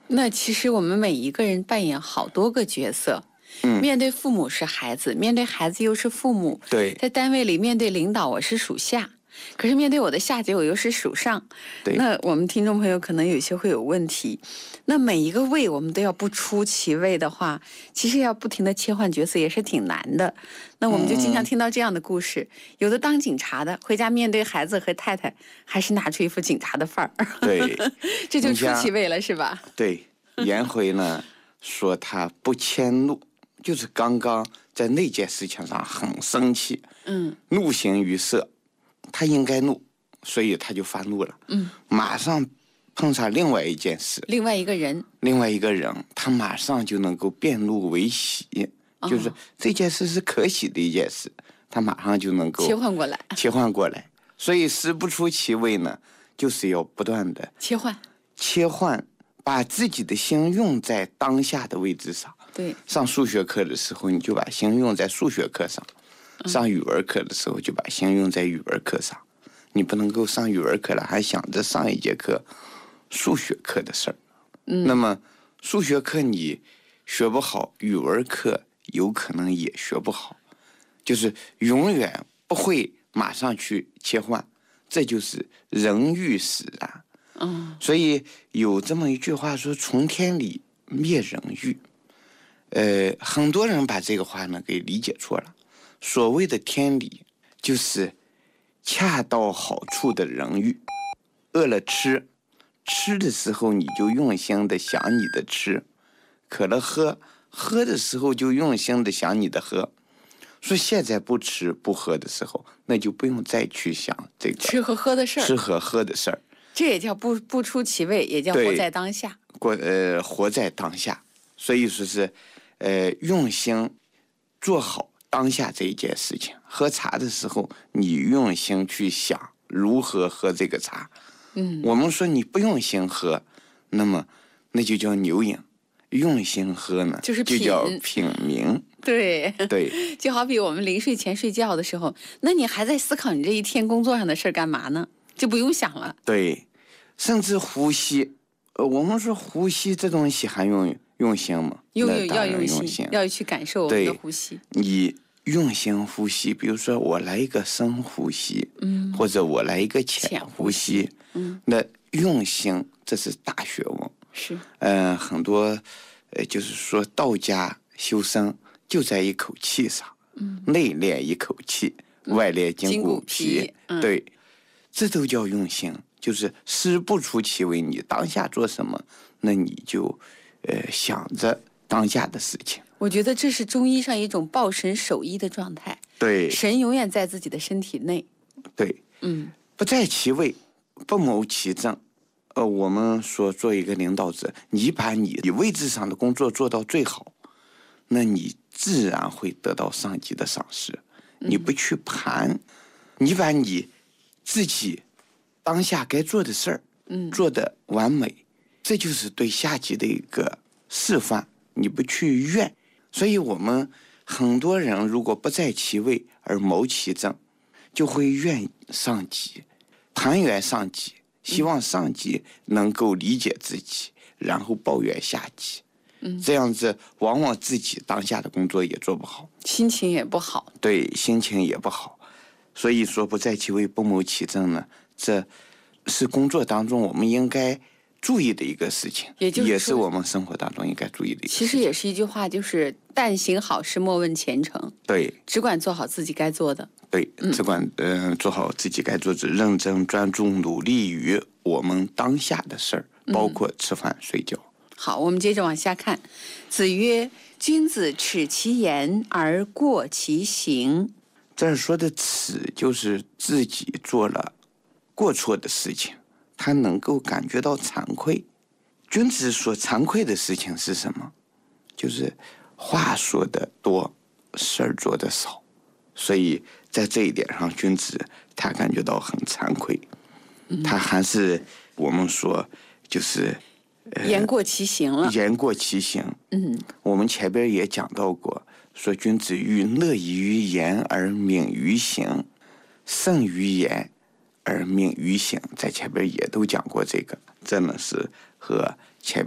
那其实我们每一个人扮演好多个角色，面对父母是孩子，面对孩子又是父母。 对， 在单位里面对领导我是属下，可是面对我的下级我又是属上。 对， 那我们听众朋友可能有些会有问题，那每一个位我们都要不出其位的话，其实要不停的切换角色也是挺难的。那我们就经常听到这样的故事，有的当警察的回家面对孩子和太太还是拿出一副警察的范儿。 对， 这就出其位了是吧？ 对，颜回呢说他不迁怒，就是刚刚在那件事情上很生气，怒形于色，他应该怒，所以他就发怒了，马上碰上另外一件事， 另外一个人， 他马上就能够变怒为喜，就是这件事是可喜的一件事，他马上就能够切换过来。 所以事不出其位呢，就是要不断的切换，把自己的心用在当下的位置上。 对， 上数学课的时候，你就把心用在数学课上；上语文课的时候，就把心用在语文课上。你不能够上语文课了，还想着上一节课数学课的事儿。那么数学课你学不好，语文课有可能也学不好，就是永远不会马上去切换，这就是人欲使然。所以有这么一句话说：“从天理灭人欲。”很多人把这个话呢给理解错了。所谓的天理，就是恰到好处的人欲。饿了吃的时候你就用心的想你的吃，渴了喝的时候就用心的想你的喝。说现在不吃不喝的时候，那就不用再去想这个吃和喝的事儿。 这也叫不出其位，也叫活在当下。 活在当下。所以说是用心做好当下这一件事情。喝茶的时候，你用心去想如何喝这个茶。我们说你不用心喝，那么那就叫牛饮；用心喝呢，就叫品茗。 对， 就好比我们临睡前睡觉的时候，那你还在思考你这一天工作上的事干嘛呢？就不用想了。 对，甚至呼吸，我们说呼吸这东西还用心吗？ 要用心，要去感受我们的呼吸。 你用心呼吸，比如说我来一个深呼吸，或者我来一个浅呼吸，那用心这是大学问。 是， 很多就是说道家修身就在一口气上，内练一口气，外练筋骨皮。对，这都叫用心，就是事不出其位，你当下做什么，那你就想着当下的事情。 我觉得这是中医上一种抱神守医的状态。 对， 神永远在自己的身体内。 对，不在其位，不谋其政。我们说做一个领导者，你把你位置上的工作做到最好，那你自然会得到上级的赏识。你不去盘，你把你自己当下该做的事儿，做得完美，这就是对下级的一个示范。你不去怨，所以我们很多人如果不在其位而谋其政，就会怨上级，盘怨上级，希望上级能够理解自己，然后抱怨下级。这样子往往自己当下的工作也做不好， 心情也不好。 对，心情也不好。所以说不在其位不谋其政呢，这是工作当中我们应该注意的一个事情，也是我们生活当中应该注意的一个事情。 其实也是一句话，就是但行好事莫问前程。 对， 只管做好自己该做的。 对，只管做好自己该做的，认真专注努力于我们当下的事儿，包括吃饭睡觉。 好，我们接着往下看。子曰：君子耻其言而过其行。 这儿说的耻就是自己做了过错的事情，他能够感觉到惭愧。君子所惭愧的事情是什么？就是话说的多，事儿做的少。所以在这一点上，君子他感觉到很惭愧。他还是我们说就是言过其行了。 言过其行。我们前边也讲到过，说君子欲乐于言而敏于行，胜于言而敏于行，在前边也都讲过这个。这呢是和前